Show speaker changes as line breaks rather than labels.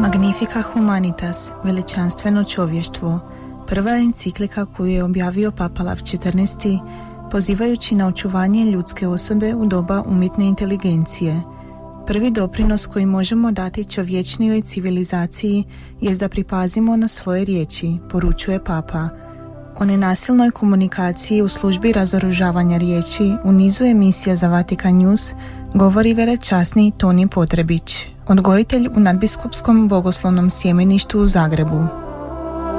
Magnifica Humanitas, veličanstveno čovještvo, prva enciklika koju je objavio Papa Lav XIV, pozivajući na očuvanje ljudske osobe u doba umjetne inteligencije. Prvi doprinos koji možemo dati čovječnijoj civilizaciji jest da pripazimo na svoje riječi, poručuje Papa. O nenasilnoj komunikaciji u službi razoružavanja riječi u nizu emisija za Vatikan News govori velečasni Toni Potrebić, odgojitelj u nadbiskupskom bogoslovnom sjemeništu u Zagrebu.